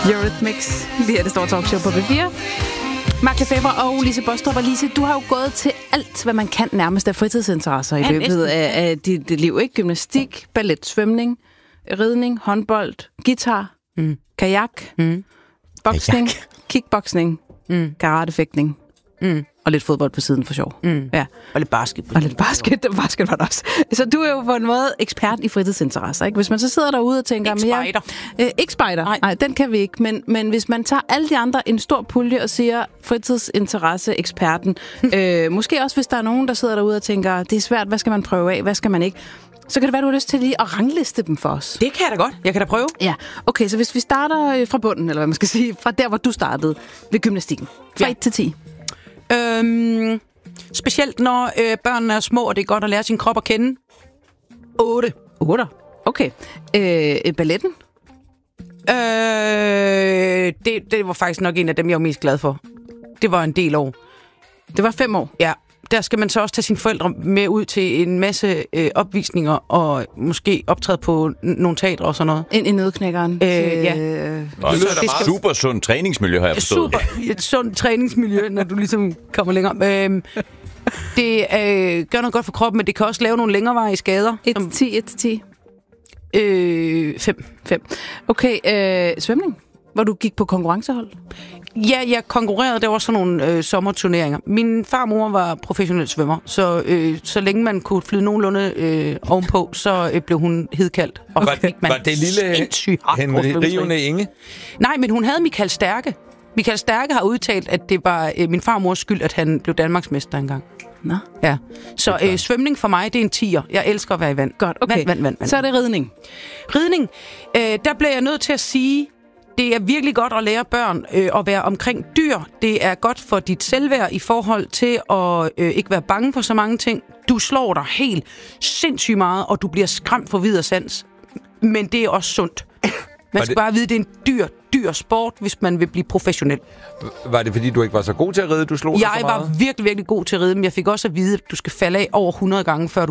Eurythmics. Det her, det står talkshow på B4. Mark Lefebvre og Lise Bostrup. Og Lise, du har jo gået til alt, hvad man kan nærmest af fritidsinteresser i løbet af dit liv. Ikke? Gymnastik, ballet, svømning, ridning, håndbold, guitar, kajak, boksning, kickboksning, karatefægtning. Og lidt fodbold på siden for sjov. Ja. Og lidt basket. Og lidt basket var det også. Så du er jo på en måde ekspert i fritidsinteresser, ikke? Hvis man så sidder derude og tænker... Ikke spejder. Ikke spejder. Nej, den kan vi ikke. Men hvis man tager alle de andre en stor pulje og siger fritidsinteresse-eksperten, måske også hvis der er nogen, der sidder derude og tænker, det er svært, hvad skal man prøve af, hvad skal man ikke? Så kan det være, du har lyst til lige at rangliste dem for os. Det kan jeg da godt. Jeg kan da prøve. Ja, okay, så hvis vi starter fra bunden, eller hvad man skal sige, fra der, hvor du startede, ved gymnastikken. Fra 1 til 10. Specielt når børnene er små, og det er godt at lære sin krop at kende. 8. 8. Okay. Balletten? Det var faktisk nok en af dem, jeg var mest glad for. Det var en del år. Det var 5 år? Ja. Der skal man så også tage sine forældre med ud til en masse opvisninger, og måske optræde på nogle teatre og sådan noget. I nødknækkeren? Ja. Og så er der meget super sund træningsmiljø, har jeg forstået. Et sundt træningsmiljø, når du ligesom kommer længere. Det gør noget godt for kroppen, men det kan også lave nogle længerevarige skader. 1 til 10? 5. Okay, svømning? Hvor du gik på konkurrencehold? Ja, jeg konkurrerede. Der var sådan nogle sommerturneringer. Min farmor var professionel svømmer, så længe man kunne flyde nogenlunde ovenpå, så blev hun hedkaldt. Og var det lille Henrione Inge? Nej, men hun havde Michael Stærke. Michael Stærke har udtalt, at det var min farmors skyld, at han blev danmarksmester engang. Nå. Ja. Så svømning for mig, det er en 10'er. Jeg elsker at være i vand. Godt, okay. Vand. Så er det ridning. Ridning, der bliver jeg nødt til at sige... Det er virkelig godt at lære børn at være omkring dyr. Det er godt for dit selvværd i forhold til at ikke være bange for så mange ting. Du slår dig helt sindssygt meget, og du bliver skræmt for vid og sans. Men det er også sundt. Man skal bare vide, at det er en dyr sport, hvis man vil blive professionel. Var det, fordi du ikke var så god til at ride, du slog dig så meget? Jeg var virkelig, virkelig god til at ride, men jeg fik også at vide, at du skal falde af over 100 gange, før du